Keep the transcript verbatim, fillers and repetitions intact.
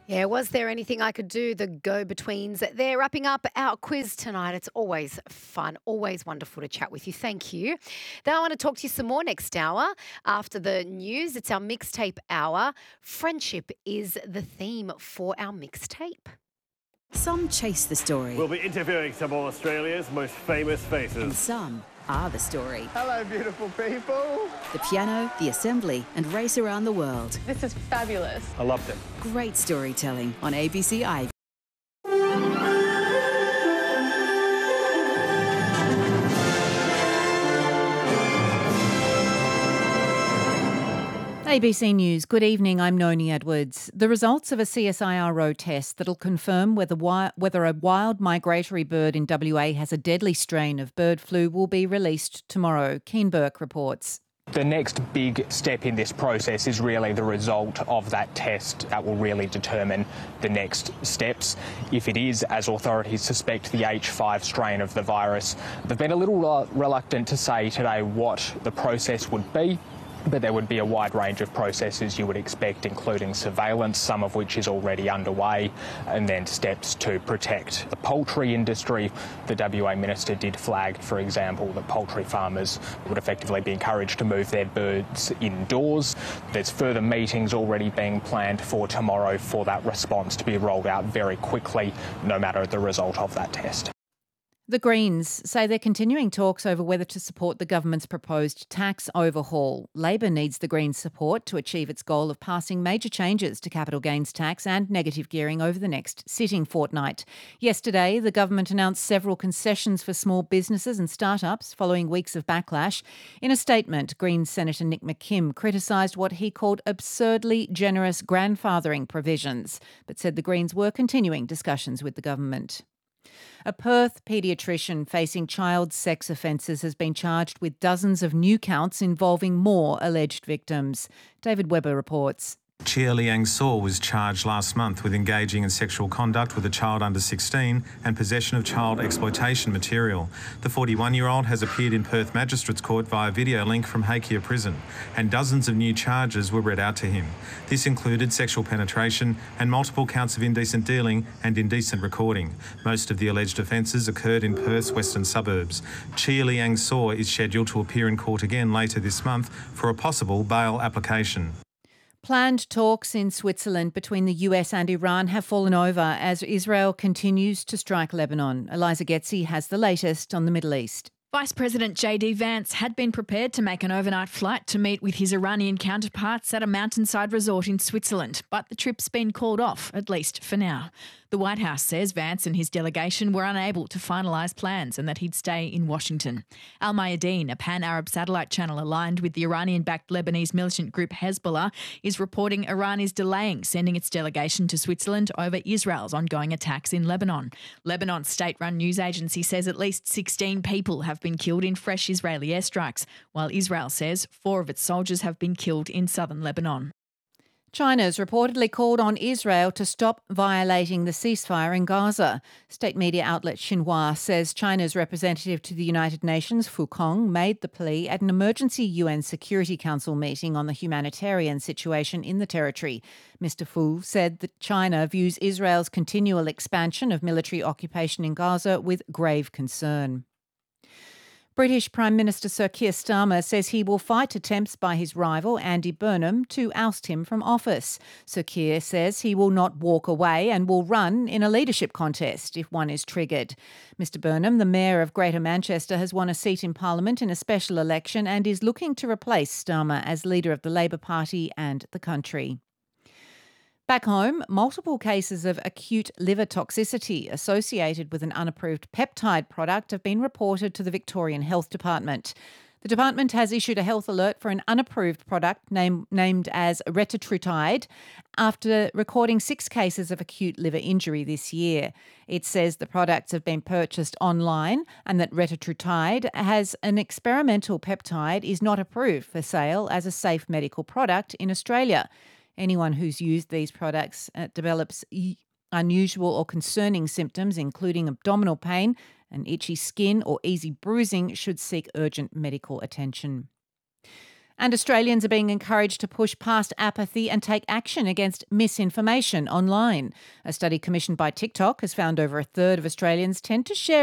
Yeah, was there anything I could do? The go-betweens. They're wrapping up our quiz tonight. It's always fun, always wonderful to chat with you. Thank you. Then I want to talk to you some more next hour. After the news, it's our mixtape hour. Friendship is the theme for our mixtape. Some chase the story. We'll be interviewing some of Australia's most famous faces. And some are the story. Hello, beautiful people. The piano, the assembly, and race around the world. This is fabulous. I loved it. Great storytelling on A B C I. A B C News, good evening, I'm Noni Edwards. The results of a C S I R O test that'll confirm whether, wi- whether a wild migratory bird in W A has a deadly strain of bird flu will be released tomorrow. Keen Burke reports. The next big step in this process is really the result of that test. That will really determine the next steps. If it is, as authorities suspect, the H five strain of the virus, they've been a little uh, reluctant to say today what the process would be. But there would be a wide range of processes you would expect, including surveillance, some of which is already underway, and then steps to protect the poultry industry. The W A Minister did flag, for example, that poultry farmers would effectively be encouraged to move their birds indoors. There's further meetings already being planned for tomorrow for that response to be rolled out very quickly, no matter the result of that test. The Greens say they're continuing talks over whether to support the government's proposed tax overhaul. Labor needs the Greens' support to achieve its goal of passing major changes to capital gains tax and negative gearing over the next sitting fortnight. Yesterday, the government announced several concessions for small businesses and startups following weeks of backlash. In a statement, Greens Senator Nick McKim criticised what he called absurdly generous grandfathering provisions, but said the Greens were continuing discussions with the government. A Perth paediatrician facing child sex offences has been charged with dozens of new counts involving more alleged victims. David Webber reports. Chia Liang Saw was charged last month with engaging in sexual conduct with a child under sixteen and possession of child exploitation material. The forty-one-year-old has appeared in Perth Magistrates Court via video link from Hakea Prison, and dozens of new charges were read out to him. This included sexual penetration and multiple counts of indecent dealing and indecent recording. Most of the alleged offences occurred in Perth's western suburbs. Chia Liang Saw is scheduled to appear in court again later this month for a possible bail application. Planned talks in Switzerland between the U S and Iran have fallen over as Israel continues to strike Lebanon. Eliza Getzi has the latest on the Middle East. Vice President J D Vance had been prepared to make an overnight flight to meet with his Iranian counterparts at a mountainside resort in Switzerland, but the trip's been called off, at least for now. The White House says Vance and his delegation were unable to finalise plans and that he'd stay in Washington. Al Mayadeen, a pan-Arab satellite channel aligned with the Iranian-backed Lebanese militant group Hezbollah, is reporting Iran is delaying sending its delegation to Switzerland over Israel's ongoing attacks in Lebanon. Lebanon's state-run news agency says at least sixteen people have been killed in fresh Israeli airstrikes, while Israel says four of its soldiers have been killed in southern Lebanon. China's reportedly called on Israel to stop violating the ceasefire in Gaza. State media outlet Xinhua says China's representative to the United Nations, Fu Kong, made the plea at an emergency U N Security Council meeting on the humanitarian situation in the territory. Mister Fu said that China views Israel's continual expansion of military occupation in Gaza with grave concern. British Prime Minister Sir Keir Starmer says he will fight attempts by his rival Andy Burnham to oust him from office. Sir Keir says he will not walk away and will run in a leadership contest if one is triggered. Mister Burnham, the Mayor of Greater Manchester, has won a seat in Parliament in a special election and is looking to replace Starmer as leader of the Labor Party and the country. Back home, multiple cases of acute liver toxicity associated with an unapproved peptide product have been reported to the Victorian Health Department. The department has issued a health alert for an unapproved product name, named as retatrutide after recording six cases of acute liver injury this year. It says the products have been purchased online and that retatrutide has an experimental peptide is not approved for sale as a safe medical product in Australia. Anyone who's used these products uh, develops e- unusual or concerning symptoms, including abdominal pain and itchy skin or easy bruising, should seek urgent medical attention. And Australians are being encouraged to push past apathy and take action against misinformation online. A study commissioned by TikTok has found over a third of Australians tend to share